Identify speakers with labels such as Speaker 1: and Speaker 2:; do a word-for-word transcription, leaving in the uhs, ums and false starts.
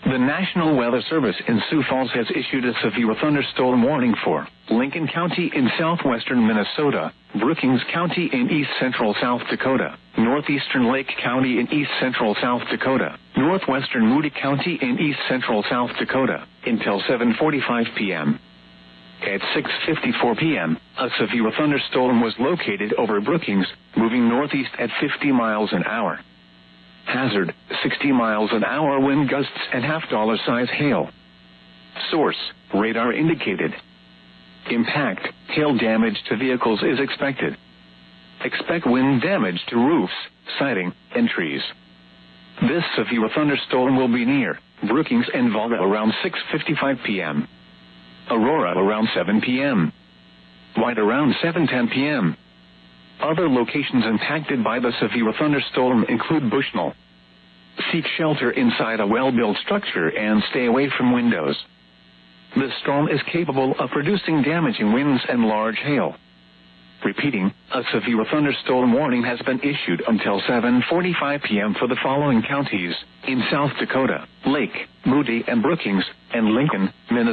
Speaker 1: The National Weather Service in Sioux Falls has issued a severe thunderstorm warning for Lincoln County in southwestern Minnesota, Brookings County in east-central South Dakota, northeastern Lake County in east-central South Dakota, northwestern Moody County in east-central South Dakota, until seven forty-five p.m. At six fifty-four p.m., a severe thunderstorm was located over Brookings, moving northeast at fifty miles an hour. Hazard, sixty miles an hour wind gusts and half-dollar size hail. Source, radar indicated. Impact, hail damage to vehicles is expected. Expect wind damage to roofs, siding, and trees. This severe thunderstorm will be near Brookings and Volga around six fifty-five p.m. Aurora around seven p.m. White around seven ten p.m. Other locations impacted by the severe thunderstorm include Bushnell. Seek shelter inside a well-built structure and stay away from windows. The storm is capable of producing damaging winds and large hail. Repeating, a severe thunderstorm warning has been issued until seven forty-five p.m. for the following counties in South Dakota: Lake, Moody, and Brookings, and Lincoln, Minnesota.